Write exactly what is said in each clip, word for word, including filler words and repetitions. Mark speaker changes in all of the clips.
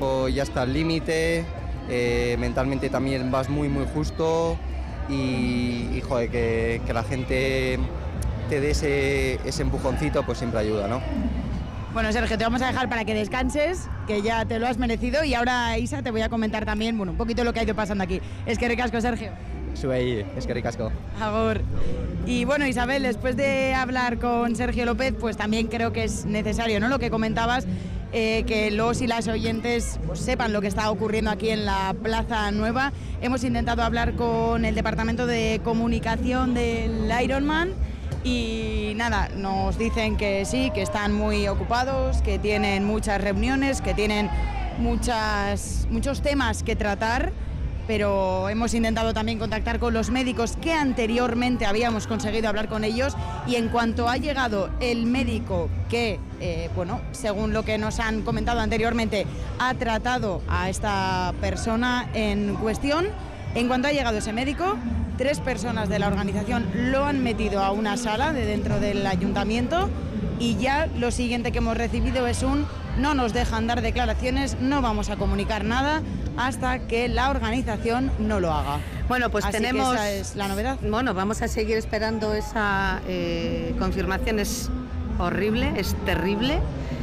Speaker 1: cuerpo ya está al límite, eh, mentalmente también vas muy muy justo y, y joder, que, que la gente te dé ese, ese empujoncito pues siempre ayuda, ¿no?
Speaker 2: Bueno, Sergio, te vamos a dejar para que descanses, que ya te lo has merecido, y ahora, Isa, te voy a comentar también, bueno, un poquito lo que ha ido pasando aquí. Es que ricasco, Sergio.
Speaker 1: Zuei, es que ricasco.
Speaker 2: Agur. Y bueno, Isabel, después de hablar con Sergio López, pues también creo que es necesario, ¿no?, lo que comentabas, eh, que los y las oyentes pues, sepan lo que está ocurriendo aquí en la Plaza Nueva. Hemos intentado hablar con el Departamento de Comunicación del Ironman, y nada, nos dicen que sí, que están muy ocupados, que tienen muchas reuniones, que tienen muchas, muchos temas que tratar, pero hemos intentado también contactar con los médicos que anteriormente habíamos conseguido hablar con ellos, y en cuanto ha llegado el médico que, eh, bueno, según lo que nos han comentado anteriormente, ha tratado a esta persona en cuestión, en cuanto ha llegado ese médico, tres personas de la organización lo han metido a una sala de dentro del ayuntamiento, y ya lo siguiente que hemos recibido es un no nos dejan dar declaraciones, no vamos a comunicar nada hasta que la organización no lo haga.
Speaker 3: Bueno, pues
Speaker 2: Así
Speaker 3: tenemos...
Speaker 2: que esa es la novedad.
Speaker 3: Bueno, vamos a seguir esperando esa eh, confirmación. Es horrible, es terrible.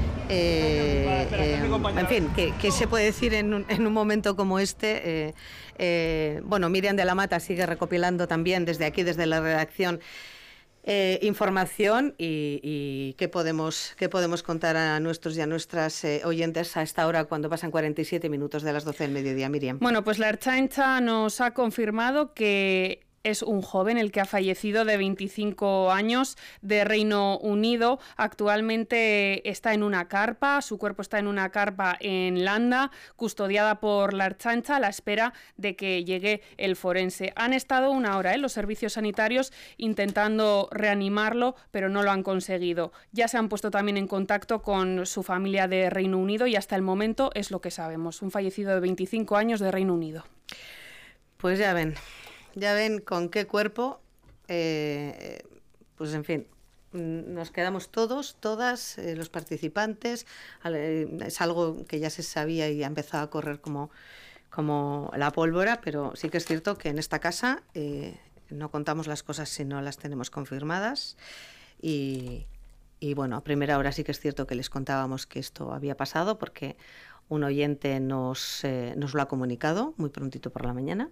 Speaker 3: Eh, eh, en fin, ¿qué, qué se puede decir en un, en un momento como este? Eh, eh, bueno, Miriam de la Mata sigue recopilando también desde aquí, desde la redacción, eh, información y, y qué podemos, qué podemos contar a nuestros y a nuestras eh, oyentes a esta hora cuando pasan cuarenta y siete minutos de las doce del mediodía, Miriam.
Speaker 4: Bueno, pues la Ertzaintza nos ha confirmado que es un joven el que ha fallecido, de veinticinco años, de Reino Unido. Actualmente está en una carpa, su cuerpo está en una carpa en Landa, custodiada por la Ertzaintza a la espera de que llegue el forense. Han estado una hora, ¿eh?, los servicios sanitarios intentando reanimarlo, pero no lo han conseguido. Ya se han puesto también en contacto con su familia de Reino Unido y hasta el momento es lo que sabemos. Un fallecido de veinticinco años de Reino Unido.
Speaker 3: Pues ya ven. Ya ven con qué cuerpo, eh, pues en fin, nos quedamos todos, todas, eh, los participantes. Eh, es algo que ya se sabía y ha empezado a correr como, como la pólvora, pero sí que es cierto que en esta casa eh, no contamos las cosas si no las tenemos confirmadas. Y, y bueno, a primera hora sí que es cierto que les contábamos que esto había pasado, porque un oyente nos, eh, nos lo ha comunicado muy prontito por la mañana.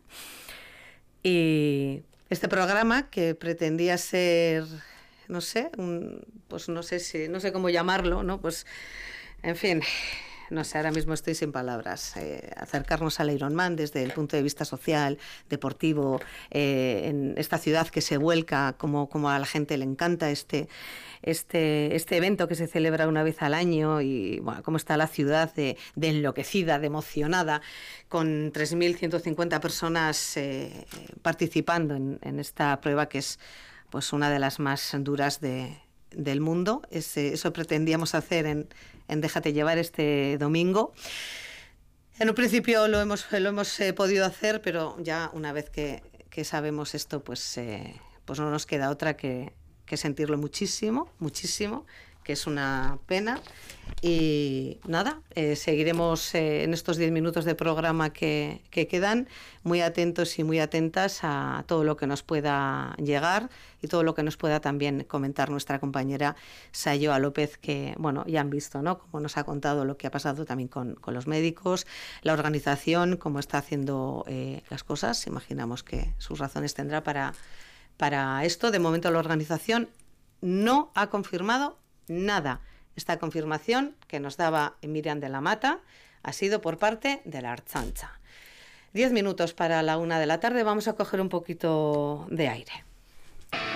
Speaker 3: Y este programa, que pretendía ser, no sé, un, pues no sé si, no sé cómo llamarlo, ¿no? Pues, en fin, no sé, ahora mismo estoy sin palabras. Eh, acercarnos al Ironman desde el punto de vista social, deportivo, eh, en esta ciudad que se vuelca, como, como a la gente le encanta este, este, este evento que se celebra una vez al año, y bueno, cómo está la ciudad de, de enloquecida, de emocionada, con tres mil ciento cincuenta personas eh, participando en, en esta prueba que es pues una de las más duras de, del mundo. Ese, eso pretendíamos hacer en, en Déjate Llevar este domingo. En un principio lo hemos, lo hemos eh, podido hacer, pero ya una vez que, que sabemos esto, pues, eh, pues no nos queda otra que, que sentirlo muchísimo, muchísimo, que es una pena. Y nada, eh, seguiremos eh, en estos diez minutos de programa que, que quedan, muy atentos y muy atentas a todo lo que nos pueda llegar y todo lo que nos pueda también comentar nuestra compañera Sayoa López, que bueno, ya han visto, ¿no?, cómo nos ha contado lo que ha pasado también con, con los médicos, la organización, cómo está haciendo eh, las cosas. Imaginamos que sus razones tendrá para, para esto. De momento la organización no ha confirmado nada. Esta confirmación que nos daba Miriam de la Mata ha sido por parte de la Ertzaintza. Diez minutos para la una de la tarde, vamos a coger un poquito de aire.